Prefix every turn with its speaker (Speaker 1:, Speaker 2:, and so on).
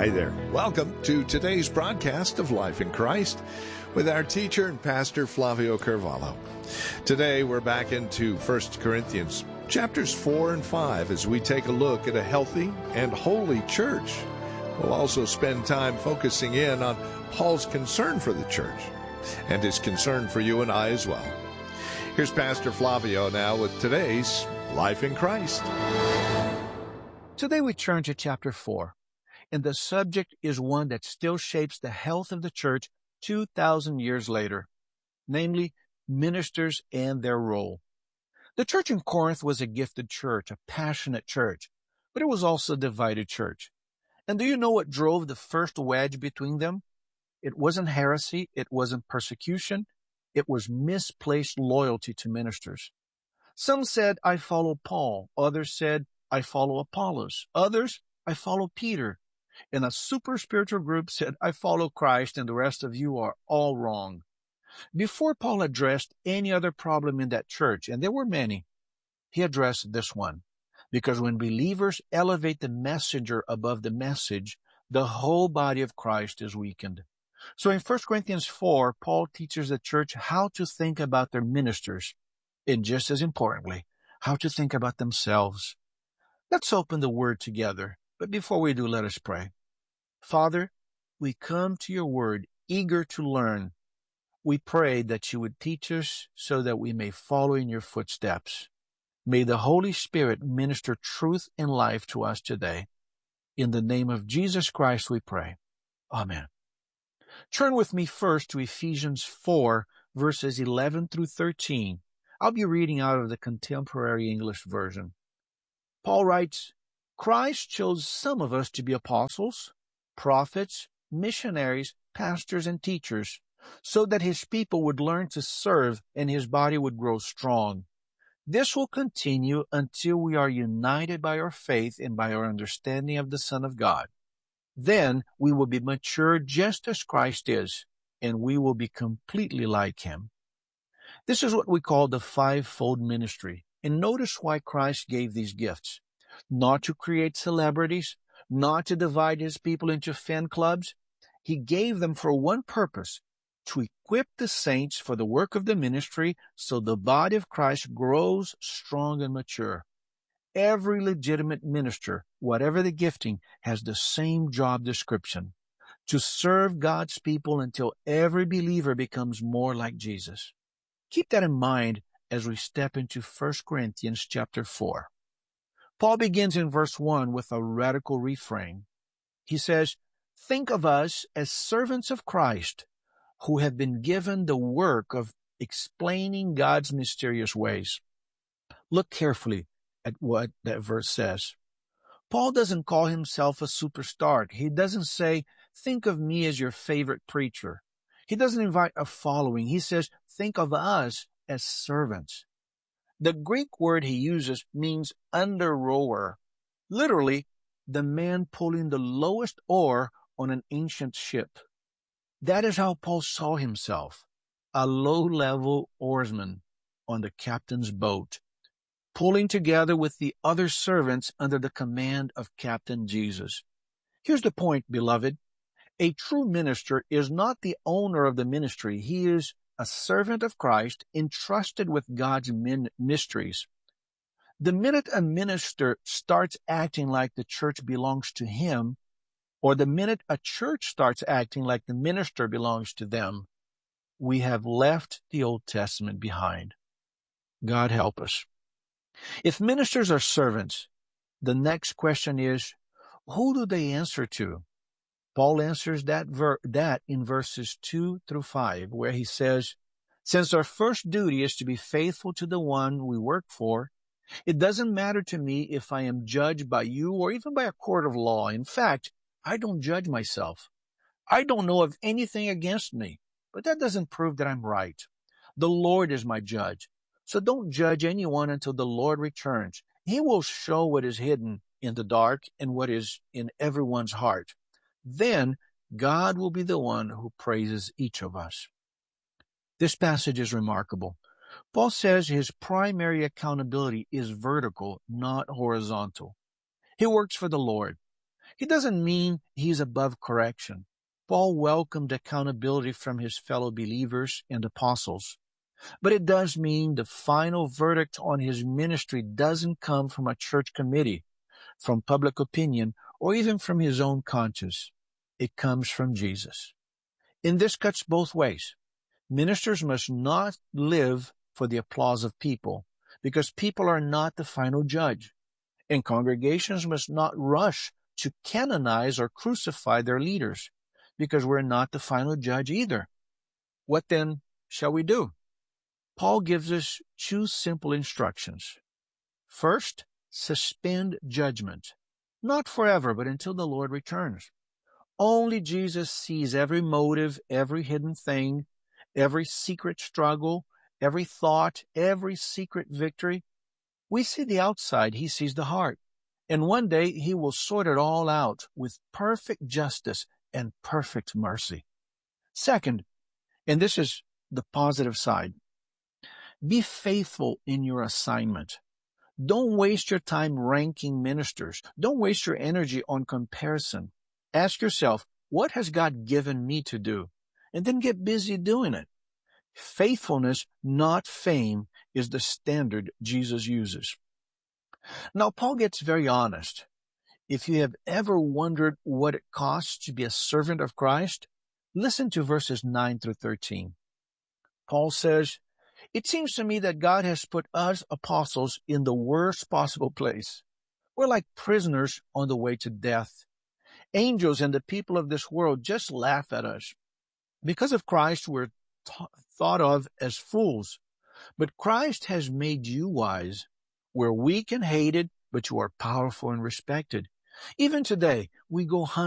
Speaker 1: Hi there. Welcome to today's broadcast of Life in Christ with our teacher and pastor Flavio Carvalho. Today we're back into 1 Corinthians chapters 4 and 5 as we take a look at a healthy and holy church. We'll also spend time focusing in on Paul's concern for the church and his concern for you and I as well. Here's Pastor Flavio now with today's Life in Christ.
Speaker 2: Today we turn to chapter 4, and the subject is one that still shapes the health of the church 2,000 years later, namely ministers and their role. The church in Corinth was a gifted church, a passionate church, but it was also a divided church. And do you know what drove the first wedge between them? It wasn't heresy, it wasn't persecution, it was misplaced loyalty to ministers. Some said, I follow Paul. Others said, I follow Apollos. Others, I follow Peter. And a super spiritual group said, I follow Christ, and the rest of you are all wrong. Before Paul addressed any other problem in that church, and there were many, he addressed this one. Because when believers elevate the messenger above the message, the whole body of Christ is weakened. So in 1 Corinthians 4, Paul teaches the church how to think about their ministers, and just as importantly, how to think about themselves. Let's open the Word together. But before we do, let us pray. Father, we come to your Word eager to learn. We pray that you would teach us so that we may follow in your footsteps. May the Holy Spirit minister truth and life to us today. In the name of Jesus Christ we pray. Amen. Turn with me first to Ephesians 4, verses 11 through 13. I'll be reading out of the Contemporary English Version. Paul writes, Christ chose some of us to be apostles, prophets, missionaries, pastors, and teachers, so that his people would learn to serve and his body would grow strong. This will continue until we are united by our faith and by our understanding of the Son of God. Then we will be mature just as Christ is, and we will be completely like him. This is what we call the fivefold ministry. And notice why Christ gave these gifts. Not to create celebrities, not to divide his people into fan clubs. He gave them for one purpose, to equip the saints for the work of the ministry so the body of Christ grows strong and mature. Every legitimate minister, whatever the gifting, has the same job description, to serve God's people until every believer becomes more like Jesus. Keep that in mind as we step into 1 Corinthians chapter 4. Paul begins in verse 1 with a radical refrain. He says, think of us as servants of Christ who have been given the work of explaining God's mysterious ways. Look carefully at what that verse says. Paul doesn't call himself a superstar. He doesn't say, think of me as your favorite preacher. He doesn't invite a following. He says, think of us as servants. The Greek word he uses means under rower. Literally, the man pulling the lowest oar on an ancient ship. That is how Paul saw himself, a low-level oarsman on the captain's boat, pulling together with the other servants under the command of Captain Jesus. Here's the point, beloved. A true minister is not the owner of the ministry. He is a servant of Christ entrusted with God's mysteries. The minute a minister starts acting like the church belongs to him, or the minute a church starts acting like the minister belongs to them, we have left the Old Testament behind. God help us. If ministers are servants, the next question is, who do they answer to? Paul answers that in verses 2 through 5, where he says, since our first duty is to be faithful to the one we work for, it doesn't matter to me if I am judged by you or even by a court of law. In fact, I don't judge myself. I don't know of anything against me, but that doesn't prove that I'm right. The Lord is my judge. So don't judge anyone until the Lord returns. He will show what is hidden in the dark and what is in everyone's heart. Then God will be the one who praises each of us. This passage is remarkable. Paul says his primary accountability is vertical, not horizontal. He works for the Lord. He doesn't mean he's above correction. Paul welcomed accountability from his fellow believers and apostles. But it does mean the final verdict on his ministry doesn't come from a church committee, from public opinion, or even from his own conscience. It comes from Jesus. And this cuts both ways. Ministers must not live for the applause of people, because people are not the final judge. And congregations must not rush to canonize or crucify their leaders, because we're not the final judge either. What then shall we do? Paul gives us two simple instructions. First, suspend judgment. Not forever, but until the Lord returns. Only Jesus sees every motive, every hidden thing, every secret struggle, every thought, every secret victory. We see the outside, he sees the heart. And one day he will sort it all out with perfect justice and perfect mercy. Second, and this is the positive side, be faithful in your assignment. Don't waste your time ranking ministers. Don't waste your energy on comparison. Ask yourself, what has God given me to do? And then get busy doing it. Faithfulness, not fame, is the standard Jesus uses. Now, Paul gets very honest. If you have ever wondered what it costs to be a servant of Christ, listen to verses 9 through 13. Paul says, "It seems to me that God has put us apostles in the worst possible place. We're like prisoners on the way to death. Angels and the people of this world just laugh at us. Because of Christ, we're thought of as fools. But Christ has made you wise. We're weak and hated, but you are powerful and respected. Even today, we go